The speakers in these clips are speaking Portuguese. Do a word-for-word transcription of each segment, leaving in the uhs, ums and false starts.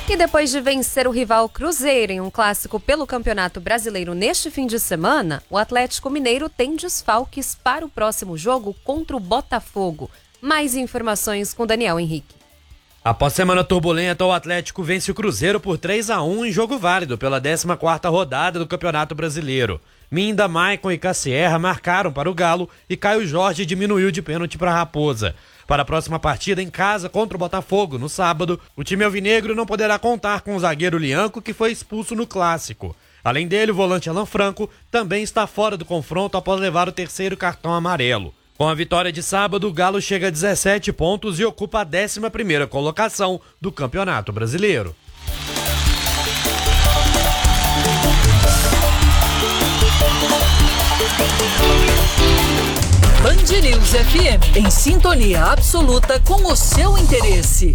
E depois de vencer o rival Cruzeiro em um clássico pelo Campeonato Brasileiro neste fim de semana, o Atlético Mineiro tem desfalques para o próximo jogo contra o Botafogo. Mais informações com Daniel Henrique. Após semana turbulenta, o Atlético vence o Cruzeiro por três a um em jogo válido pela décima quarta rodada do Campeonato Brasileiro. Minda, Maicon e Cassierra marcaram para o Galo e Caio Jorge diminuiu de pênalti para a Raposa. Para a próxima partida em casa contra o Botafogo, no sábado, o time alvinegro não poderá contar com o zagueiro Lianco, que foi expulso no clássico. Além dele, o volante Alan Franco também está fora do confronto após levar o terceiro cartão amarelo. Com a vitória de sábado, o Galo chega a dezessete pontos e ocupa a décima primeira colocação do Campeonato Brasileiro. Band News F M, em sintonia absoluta com o seu interesse.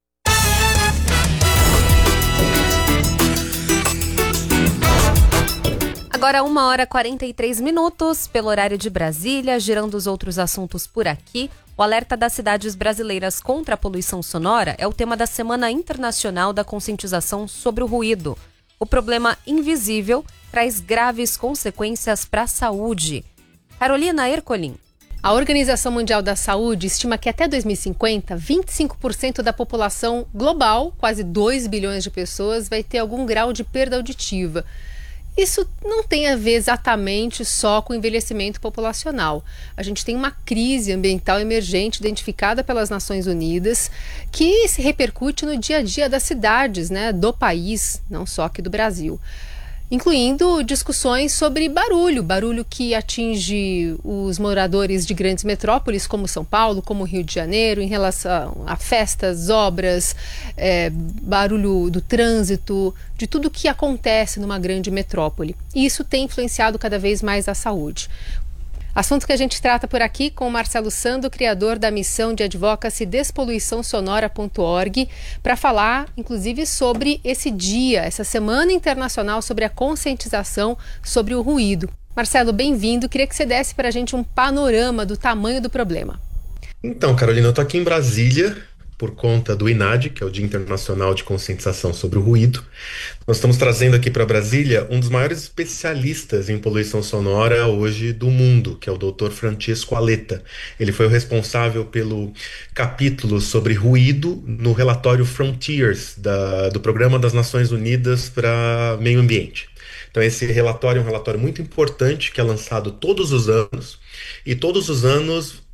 Agora uma hora e quarenta e três minutos, pelo horário de Brasília, girando os outros assuntos por aqui. O alerta das cidades brasileiras contra a poluição sonora é o tema da Semana Internacional da Conscientização sobre o Ruído. O problema invisível traz graves consequências para a saúde. Carolina Ercolim. A Organização Mundial da Saúde estima que até dois mil e cinquenta, vinte e cinco por cento da população global, quase dois bilhões de pessoas, vai ter algum grau de perda auditiva. Isso não tem a ver exatamente só com o envelhecimento populacional. A gente tem uma crise ambiental emergente identificada pelas Nações Unidas que se repercute no dia a dia das cidades, né, do país, não só aqui do Brasil. Incluindo discussões sobre barulho, barulho que atinge os moradores de grandes metrópoles como São Paulo, como Rio de Janeiro, em relação a festas, obras, é, barulho do trânsito, de tudo que acontece numa grande metrópole. E isso tem influenciado cada vez mais a saúde. Assunto que a gente trata por aqui com o Marcelo Sando, criador da missão de advocacy despoluição sonora ponto org, para falar, inclusive, sobre esse dia, essa Semana Internacional sobre a conscientização sobre o ruído. Marcelo, bem-vindo. Queria que você desse para a gente um panorama do tamanho do problema. Então, Carolina, eu estou aqui em Brasília por conta do INAD, que é o Dia Internacional de Conscientização sobre o Ruído. Nós estamos trazendo aqui para Brasília um dos maiores especialistas em poluição sonora hoje do mundo, que é o doutor Francesco Aletta. Ele foi o responsável pelo capítulo sobre ruído no relatório Frontiers, da, do Programa das Nações Unidas para Meio Ambiente. Então esse relatório é um relatório muito importante que é lançado todos os anos, e todos os anos